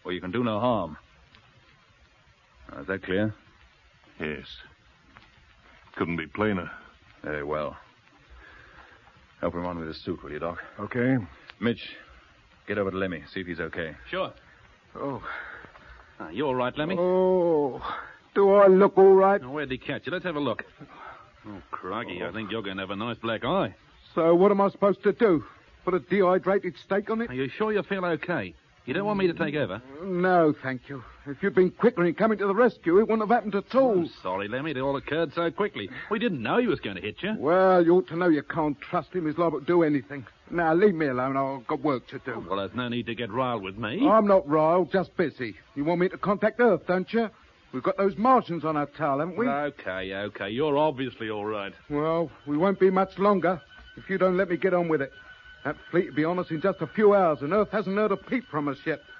where you can do no harm. Is that clear? Yes. Couldn't be plainer. Very well. Help him on with his suit, will you, Doc? Okay. Mitch, get over to Lemmy. See if he's okay. Sure. Oh. You all right, Lemmy? Oh. Do I look all right? Now, where'd he catch you? Let's have a look. Oh, crikey, I think you're going to have a nice black eye. So what am I supposed to do? Put a dehydrated steak on it? Are you sure you feel okay? You don't want me to take over? No, thank you. If you'd been quicker in coming to the rescue, it wouldn't have happened at all. I'm sorry, Lemmy. It all occurred so quickly. We didn't know he was going to hit you. Well, you ought to know you can't trust him. He's liable to do anything. Now, leave me alone. I've got work to do. Well, there's no need to get riled with me. I'm not riled, just busy. You want me to contact Earth, don't you? We've got those Martians on our tail, haven't we? Okay. You're obviously all right. Well, we won't be much longer if you don't let me get on with it. That fleet will be on us in just a few hours, and Earth hasn't heard a peep from us yet.